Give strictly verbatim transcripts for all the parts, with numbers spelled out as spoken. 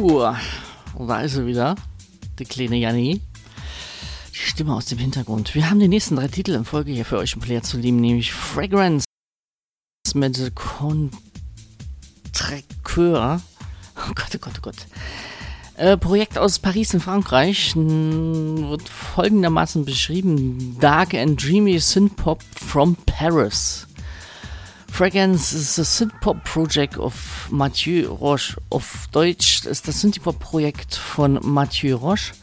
Uh, da ist sie wieder, die kleine Janni. Die Stimme aus dem Hintergrund. Wir haben die nächsten drei Titel in Folge hier für euch im Player zu lieben, nämlich Fragrance mit Contrecoeur. Oh Gott, oh Gott, oh Gott. Äh, Projekt aus Paris in Frankreich n- wird folgendermaßen beschrieben: Dark and Dreamy Synthpop from Paris. Fragrance is a Synthpop project of Mathieu Roche. Auf Deutsch ist das Synthpop-Projekt von Mathieu Roche.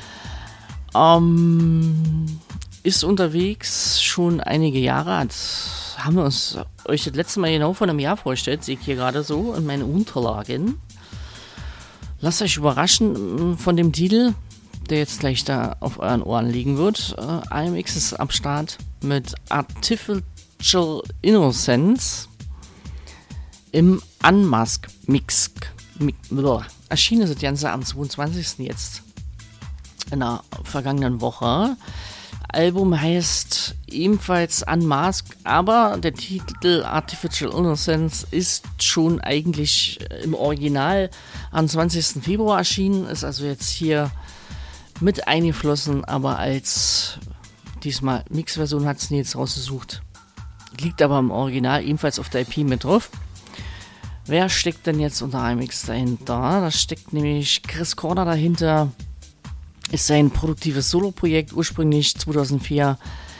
Ähm, ist unterwegs schon einige Jahre. Das haben wir uns euch das letzte Mal genau vor einem Jahr vorgestellt. Sehe ich hier gerade so in meinen Unterlagen. Lasst euch überraschen von dem Titel, der jetzt gleich da auf euren Ohren liegen wird. Äh, I M X ist am Start mit Artificial Innocence im Unmask Mix. Mi- Erschienen ist das Ganze am zweiundzwanzigsten jetzt in der vergangenen Woche. Album heißt ebenfalls Unmask, aber der Titel Artificial Innocence ist schon eigentlich im Original am zwanzigsten Februar erschienen, ist also jetzt hier mit eingeflossen, aber als diesmal Mix-Version hat es Nils rausgesucht. Liegt aber im Original ebenfalls auf der I P mit drauf. Wer steckt denn jetzt unter I M X dahinter? Da steckt nämlich Chris Corner dahinter. Ist sein produktives Solo-Projekt, ursprünglich zweitausendvier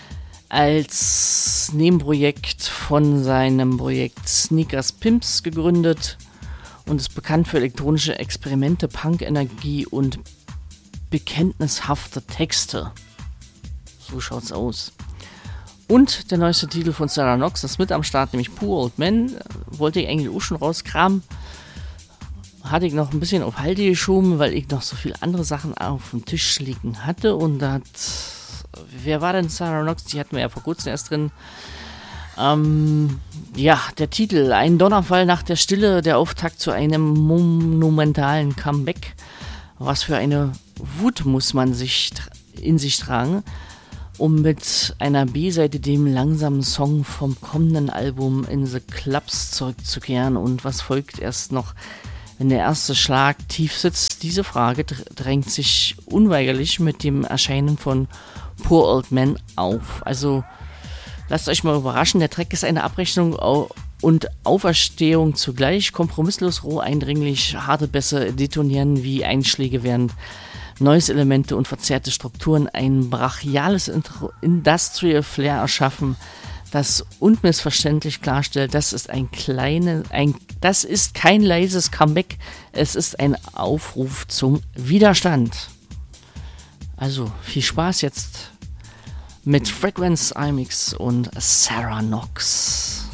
als Nebenprojekt von seinem Projekt Sneakers Pimps gegründet und ist bekannt für elektronische Experimente, Punk-Energie und bekenntnishafte Texte. So schaut's aus. Und der neueste Titel von Sarah Knox ist mit am Start, nämlich Poor Old Man. Wollte ich eigentlich auch schon rauskramen. Hatte ich noch ein bisschen auf Halde geschoben, weil ich noch so viele andere Sachen auf dem Tisch liegen hatte. Und da hat, wer war denn Sarah Knox? Die hatten wir ja vor kurzem erst drin. Ähm, ja, der Titel, ein Donnerfall nach der Stille, der Auftakt zu einem monumentalen Comeback. Was für eine Wut muss man sich in sich tragen, um mit einer B-Seite dem langsamen Song vom kommenden Album In the Clubs zurückzukehren. Und was folgt erst noch, wenn der erste Schlag tief sitzt? Diese Frage drängt sich unweigerlich mit dem Erscheinen von Poor Old Man auf. Also lasst euch mal überraschen, der Track ist eine Abrechnung und Auferstehung zugleich. Kompromisslos, roh, eindringlich, harte Bässe detonieren wie Einschläge, während neues Elemente und verzerrte Strukturen ein brachiales Industrial Flair erschaffen, das unmissverständlich klarstellt, das ist ein kleines, ein, das ist kein leises Comeback, es ist ein Aufruf zum Widerstand. Also viel Spaß jetzt mit Fragrance, I M X und Sarah Knox.